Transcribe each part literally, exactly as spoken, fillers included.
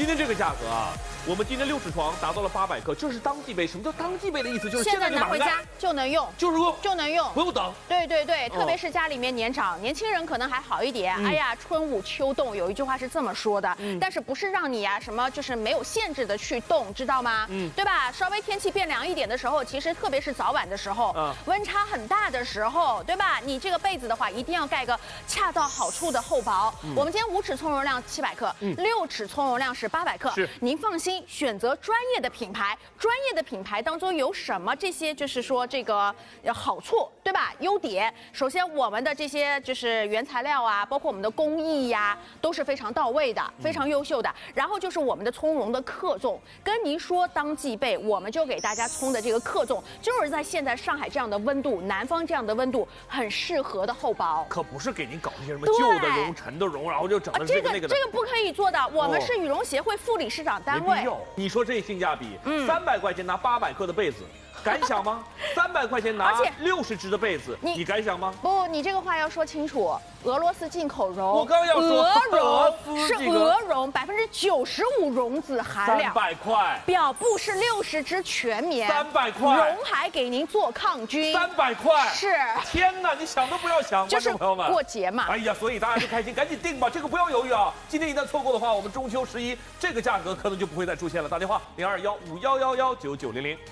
今天这个价格啊，我们今天六尺床达到了八百克，这是当季备。什么叫当季备的意思？就是现在就马上拿回家就能用， 就是用就能用， 不用等。 对对对， 哦特别是家里面年长、年轻人可能还好一点。 嗯哎呀，春捂秋冻，有一句话是这么说的， 嗯但是不是让你啊什么就是没有限制的去动，知道吗？ 嗯对吧？稍微天气变凉一点的时候，其实特别是早晚的时候， 嗯温差很大的时候，对吧？你这个被子的话，一定要盖个恰到好处的厚薄。我们今天五尺葱油量七百克， 嗯六尺葱油量是八百克， 是您放心，选择专业的品牌，专业的品牌当中有什么这些就是说这个呃好处，对吧？优点，首先我们的这些就是原材料啊，包括我们的工艺呀、都是非常到位的，非常优秀的。然后就是我们的葱蓉的克重，跟您说当季备，我们就给大家葱的这个克重，就是在现在上海这样的温度，南方这样的温度，很适合的厚薄。 可不是给您搞那些什么对旧的绒、陈的绒，然后就整啊， 的这个这个那个的。 这个不可以做的，我们哦是羽绒协会副理事长单位。 没必要。你说这性价比， 嗯三百块钱拿八百克的被子，敢想吗？三百块钱拿而且六十只的被子， 你你敢想吗？ 不，你这个话要说清楚。俄罗斯进口绒， 我刚要说鹅俄罗绒是斯这个鹅绒，百分之九十五绒子含三量。 百块， 表布是六十支全棉， 三百块绒还给您做抗菌， 三百块， 是天哪，你想都不要想， 就是观众朋友们。 过节嘛。 哎呀，所以大家就开心，赶紧订吧，这个不要犹豫啊！今天一旦错过的话，我们中秋十一这个价格可能就不会再出现了。打电话零二幺五幺幺幺九九零零。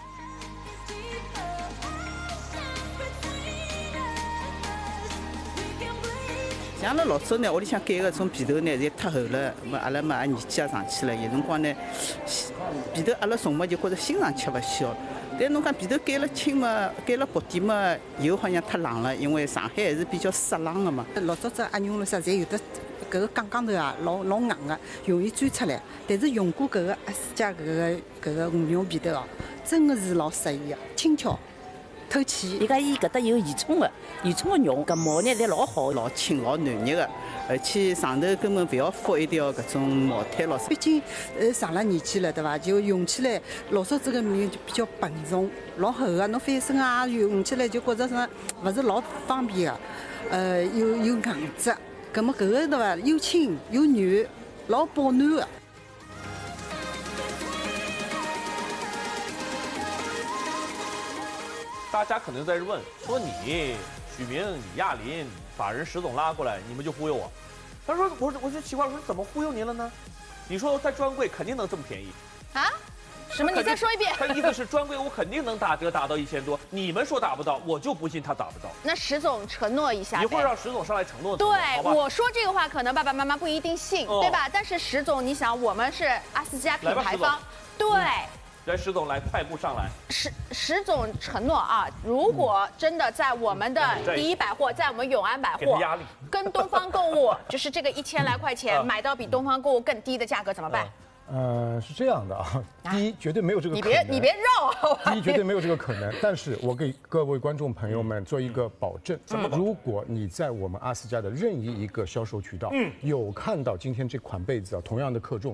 像阿拉老早呢，屋里向盖个种被头呢，侪太厚了，么阿拉嘛也年纪也上去了，有辰光呢，被头阿拉从嘛就觉着新上吃勿消。但侬讲被头盖了轻嘛，盖了薄点嘛，又好像太冷了，因为上海还是比较湿冷个嘛。 老早子阿娘了啥，侪有的搿个杠杠头啊，老老硬个，容易钻出来。但是用过搿个阿斯加搿个搿个羽绒被头哦，真的是老适宜个，轻巧。透气， 伊讲伊搿搭有宜充的，宜充的绒，搿毛呢侪老好， 老轻老暖热个，而且上头根本勿要敷一条搿种毛毯咯。 毕竟呃上了年纪了，对伐？就用起来老早子个棉就比较笨重，老厚个，侬翻身啊用起来就觉着啥勿是老方便个，呃又又硬质，葛么搿个对伐？又轻又软，老保暖个。 大家可能在问，说你许明、你亚林把人石总拉过来，你们就忽悠我。他说我我就奇怪，我说怎么忽悠您了呢？你说在专柜肯定能这么便宜啊？什么？你再说一遍。 他意思是专柜我肯定能打折打到一千多，你们说打不到，我就不信他打不到。 那石总承诺一下。 一会儿让石总上来承诺。 对， 好吧？ 我说这个话可能爸爸妈妈不一定信， 哦对吧？但是石总，你想我们是阿斯加品牌方，对。 来，石总来快步上来。 石石总承诺啊，如果真的在我们的第一百货，在我们永安百货，跟东方购物就是这个一千来块钱买到比东方购物更低的价格怎么办？ 呃，是这样的啊，第一绝对没有这个可能。 你别你别绕。 第一绝对没有这个可能，但是我给各位观众朋友们做一个保证：如果你在我们阿斯加的任意一个销售渠道，有看到今天这款被子啊，同样的克重。